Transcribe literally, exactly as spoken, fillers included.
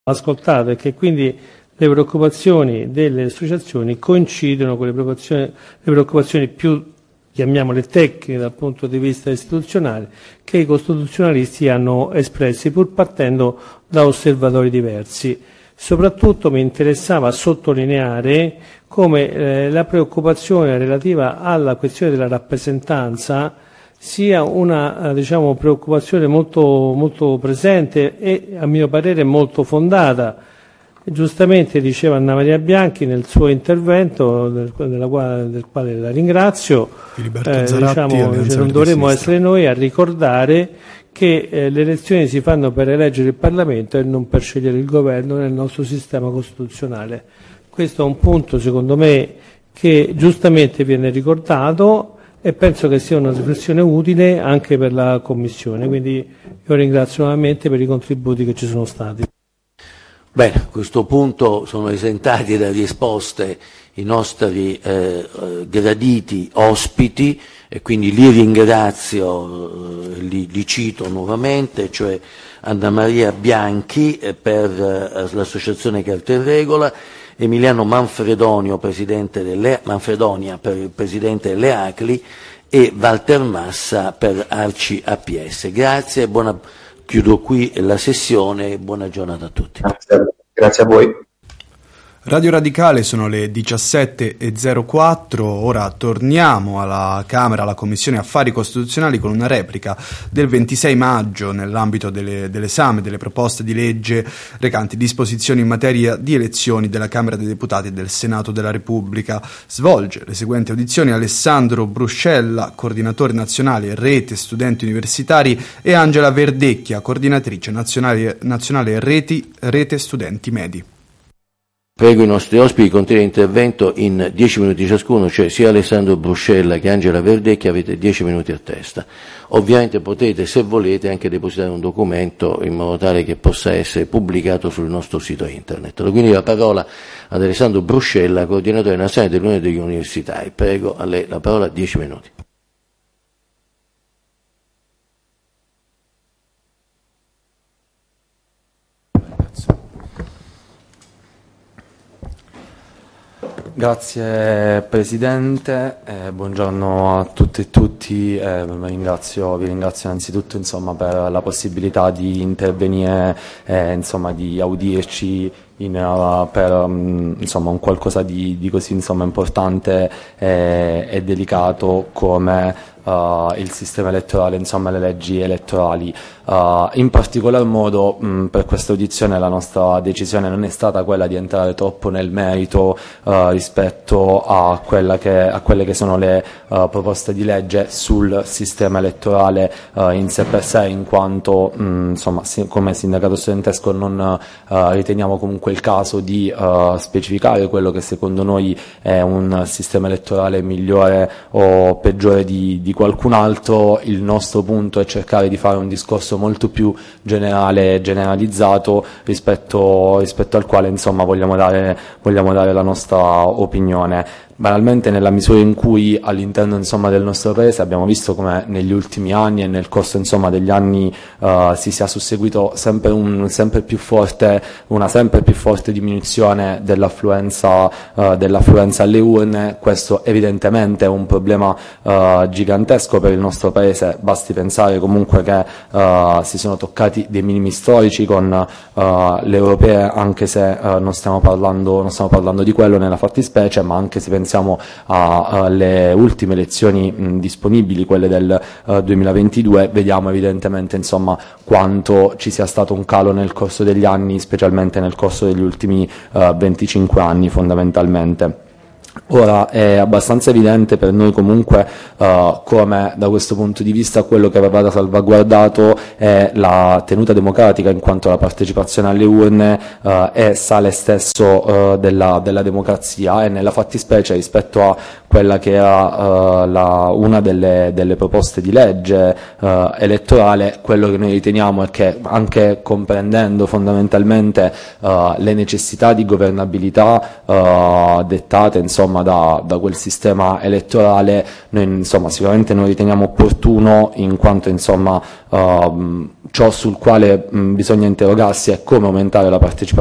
ascoltato e che quindi le preoccupazioni delle associazioni coincidono con le preoccupazioni, le preoccupazioni più, chiamiamole tecniche dal punto di vista istituzionale, che i costituzionalisti hanno espressi, pur partendo da osservatori diversi. Soprattutto mi interessava sottolineare come eh, la preoccupazione relativa alla questione della rappresentanza sia una eh, diciamo, preoccupazione molto, molto presente e a mio parere molto fondata. Giustamente diceva Anna Maria Bianchi nel suo intervento, del, della quale, del quale la ringrazio, eh, diciamo, cioè non dovremmo essere noi a ricordare che eh, le elezioni si fanno per eleggere il Parlamento e non per scegliere il governo nel nostro sistema costituzionale. Questo è un punto, secondo me, che giustamente viene ricordato e penso che sia una riflessione utile anche per la Commissione. Quindi io ringrazio nuovamente per i contributi che ci sono stati. Bene, a questo punto sono esentati da risposte i nostri eh, graditi ospiti e quindi li ringrazio, eh, li, li cito nuovamente, cioè Anna Maria Bianchi eh, per eh, l'Associazione Carta in Regola, Emiliano Manfredonio, presidente delle, Manfredonia per il presidente delle A C L I e Walter Massa per Arci A P S. Grazie e buona, chiudo qui la sessione e buona giornata a tutti. Grazie, grazie a voi. Radio Radicale sono le diciassette e zero quattro, ora torniamo alla Camera, alla Commissione Affari Costituzionali con una replica del ventisei maggio nell'ambito delle, dell'esame delle proposte di legge recanti disposizioni in materia di elezioni della Camera dei Deputati e del Senato della Repubblica. Svolge le seguenti audizioni Alessandro Bruscella, coordinatore nazionale Rete Studenti Universitari, e Angela Verdecchia, coordinatrice nazionale, nazionale Reti, Rete Studenti Medi. Prego i nostri ospiti di continuare l'intervento in dieci minuti ciascuno, cioè sia Alessandro Bruscella che Angela Verdecchia avete dieci minuti a testa. Ovviamente potete, se volete, anche depositare un documento in modo tale che possa essere pubblicato sul nostro sito internet. Quindi la parola ad Alessandro Bruscella, coordinatore nazionale dell'Unione degli Universitari. Prego, a lei la parola, dieci minuti. Grazie Presidente, eh, buongiorno a tutte e tutti, eh, vi, ringrazio, vi ringrazio innanzitutto insomma, per la possibilità di intervenire, eh, insomma, di audirci in, uh, per um, insomma, un qualcosa di, di così insomma, importante eh, e delicato come Uh, il sistema elettorale, insomma le leggi elettorali. Uh, in particolar modo mh, per questa audizione la nostra decisione non è stata quella di entrare troppo nel merito uh, rispetto a, quella che, a quelle che sono le uh, proposte di legge sul sistema elettorale uh, in sé per sé, in quanto mh, insomma, si, come sindacato studentesco non uh, riteniamo comunque il caso di uh, specificare quello che secondo noi è un sistema elettorale migliore o peggiore di, di qualcun altro. Il nostro punto è cercare di fare un discorso molto più generale e generalizzato rispetto, rispetto al quale insomma vogliamo dare, vogliamo dare la nostra opinione. Banalmente nella misura in cui all'interno insomma, del nostro paese abbiamo visto come negli ultimi anni e nel corso insomma, degli anni uh, si sia susseguito sempre, un, sempre più forte, una sempre più forte diminuzione dell'affluenza, uh, dell'affluenza alle urne. Questo evidentemente è un problema uh, gigantesco per il nostro paese, basti pensare comunque che uh, si sono toccati dei minimi storici con uh, le europee, anche se uh, non, stiamo parlando, non stiamo parlando di quello nella fattispecie, ma anche se pensiamo alle ultime elezioni mh, disponibili, quelle del uh, duemilaventidue, vediamo evidentemente insomma quanto ci sia stato un calo nel corso degli anni, specialmente nel corso degli ultimi uh, venticinque anni fondamentalmente. Ora è abbastanza evidente per noi comunque uh, come da questo punto di vista quello che aveva salvaguardato è la tenuta democratica, in quanto la partecipazione alle urne uh, è sale stesso uh, della, della democrazia, e nella fattispecie rispetto a quella che era uh, la, una delle, delle proposte di legge uh, elettorale, quello che noi riteniamo è che, anche comprendendo fondamentalmente uh, le necessità di governabilità uh, dettate insomma insomma da, da quel sistema elettorale, noi insomma sicuramente non riteniamo opportuno, in quanto insomma uh, ehm, ciò sul quale mh, bisogna interrogarsi è come aumentare la partecipazione